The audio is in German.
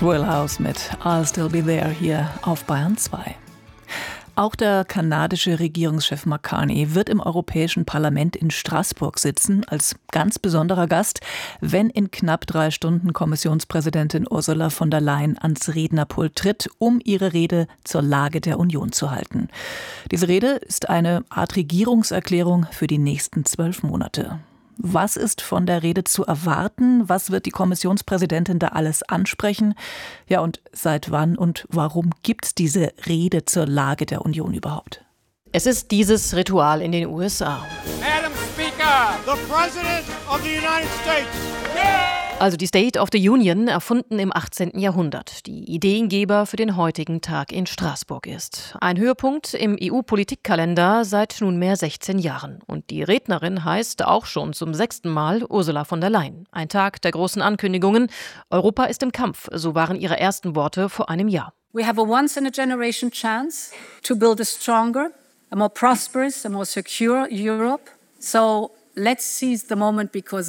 Will House mit I'll Still Be There hier auf Bayern 2. Auch der kanadische Regierungschef Mark Carney wird im Europäischen Parlament in Straßburg sitzen, als ganz besonderer Gast, wenn in knapp 3 Stunden Kommissionspräsidentin Ursula von der Leyen ans Rednerpult tritt, um ihre Rede zur Lage der Union zu halten. Diese Rede ist eine Art Regierungserklärung für die nächsten 12 Monate. Was ist von der Rede zu erwarten? Was wird die Kommissionspräsidentin da alles ansprechen? Ja, und seit wann und warum gibt es diese Rede zur Lage der Union überhaupt? Es ist dieses Ritual in den USA. Madam Speaker, the President of the United States. Also die State of the Union, erfunden im 18. Jahrhundert, die Ideengeber für den heutigen Tag in Straßburg ist. Ein Höhepunkt im EU-Politikkalender seit nunmehr 16 Jahren. Und die Rednerin heißt auch schon zum 6. Mal Ursula von der Leyen. Ein Tag der großen Ankündigungen. Europa ist im Kampf, so waren ihre ersten Worte vor einem Jahr. We have a once-in-a-generation chance to build a stronger, a more prosperous, a more secure Europe. So let's seize the moment because